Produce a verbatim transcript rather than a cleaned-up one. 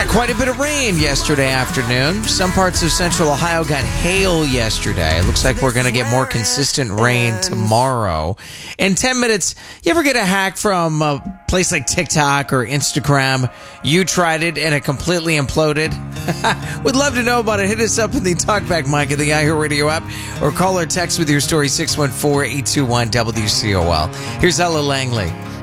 Got quite a bit of rain yesterday afternoon. Some parts of central Ohio got hail yesterday. It looks like we're going to get more consistent rain tomorrow. In ten minutes, you ever get a hack from a place like TikTok or Instagram? You tried it and it completely imploded? We'd love to know about it. Hit us up in the Talkback mic of the iHeartRadio app or call or text with your story six one four, eight two one, W C O L. Here's Ella Langley.